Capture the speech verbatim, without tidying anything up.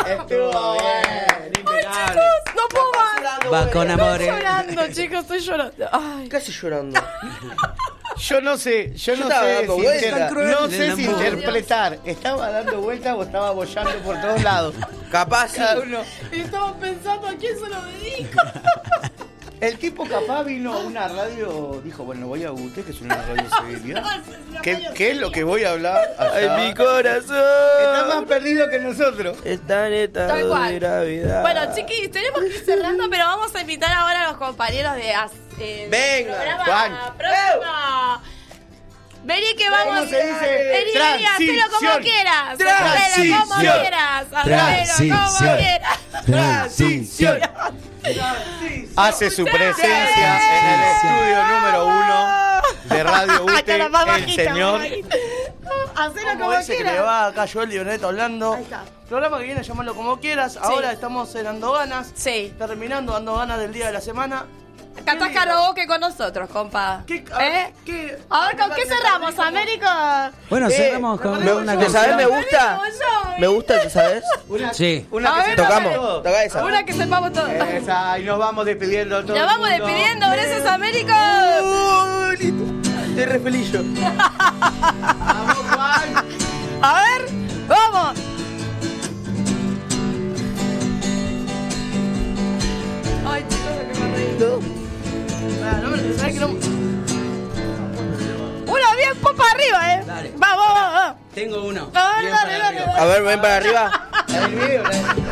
Estuvo bien. Impecable. No puedo más. Va con amores. Estoy llorando, chicos, estoy llorando. Ay. Casi llorando. Yo no sé, yo, Yo no estaba sé, dando si vueltas. inter- Tan cruel no el sé si amor. interpretar. ¿Estaba dando vueltas o estaba bollando por todos lados? Capaz sí. Cada uno. Y estaba pensando a quién se lo dedico. El tipo capaz vino a una radio, dijo, bueno, voy a usted que es una radio civil. ¿Qué, ¿Qué es lo que voy a hablar? Ay, Allá. mi corazón. Está más perdido que nosotros. Está en Tal estado cual. de gravedad. Bueno, chiquis, tenemos que ir cerrando, pero vamos a invitar ahora a los compañeros de as- eh, del Venga, programa Juan. próximo. Vení que vamos. ¿Cómo se dice? Vení, vení, hacelo como Transición. quieras. Hacelo como Transición. quieras. Hacelo como Transición. quieras. Transición. Hace su presencia en el estudio número uno de Radio U T E, Acá la más el bajita, señor. más bajita. Hacelo Como como dice que le quieras. va acá Joel y Benedetto hablando. Ahí está. Programa que viene, llamarlo como quieras. Ahora estamos en Dando Ganas. Sí. Terminando Dando Ganas del día de la semana. Cantás karaoke con nosotros, compa. ¿Qué, a ver, ¿Eh? qué- A ver, ¿con qué cerramos, Américo? Bueno, Eh, cerramos con me- una ¿te sabes? Me canción. gusta. Me gusta, ¿te sabes? Sí. Una A que ver, se Tocamos. todo. Toca esa. Una que sepamos todo. Esa, y nos vamos despidiendo todos. Nos vamos despidiendo, gracias, Américo. Uy, listo. De refilillo. Vamos, Juan. A ver, vamos. Ay, chicos, que me reí. Ah, no me- ¿sabes que no? Una bien popa arriba, eh. Dale. Vamos, vamos, vamos. Tengo uno. A ver, Bien dale, para dale, arriba. dale. A ver, ven para arriba. El video, la-